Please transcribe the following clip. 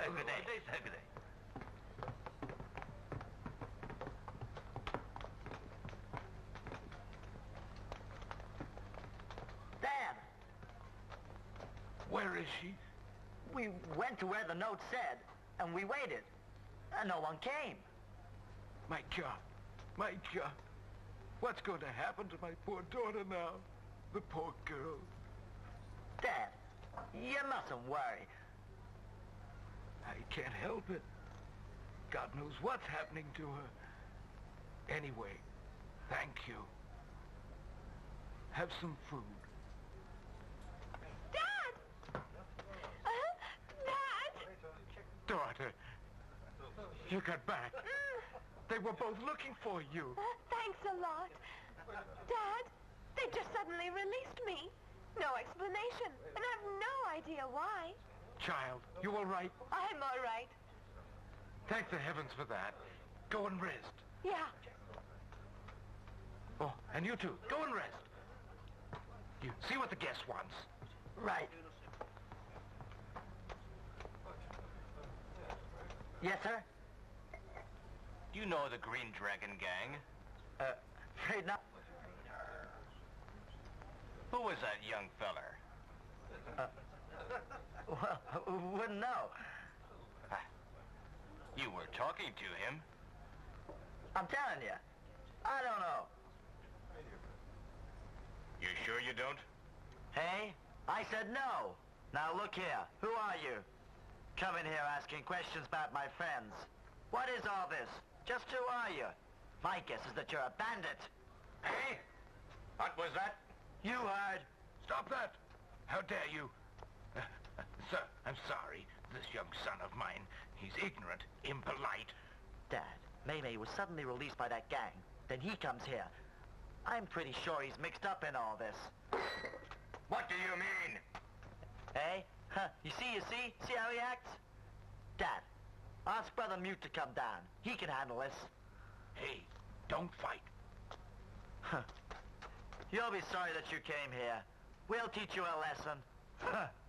sir. Good day. Good day, sir. Good day. Dad, Where is she? we went to where the note said, and we waited. And no one came. My God. My God. What's going to happen to my poor daughter now? The poor girl. Dad, you mustn't worry. I can't help it. God knows what's happening to her. Anyway, thank you. Have some food. Dad! Dad! Daughter, you got back. They were both looking for you. Thanks a lot. Dad, they just suddenly released me. No explanation, and I have no idea why. Child, you all right? I'm all right. Thank the heavens for that. Go and rest. Yeah. Oh, and you too. Go and rest. You see what the guest wants. Right. Yes, sir? Do you know the Green Dragon Gang? Afraid not. Who was that young feller? Well, wouldn't know. You were talking to him. I'm telling you. I don't know. You sure you don't? Hey? I said no. Now look here. Who are you? Coming here asking questions about my friends. What is all this? Just who are you? My guess is that you're a bandit. Hey! What was that? You heard. Stop that! How dare you? Sir, I'm sorry. This young son of mine, he's ignorant, impolite. Dad, Maymay was suddenly released by that gang. Then he comes here. I'm pretty sure he's mixed up in all this. What do you mean? Hey? Huh, you see? See how he acts? Dad, ask Brother Mute to come down. He can handle this. Hey, don't fight. Huh. You'll be sorry that you came here. We'll teach you a lesson. Huh.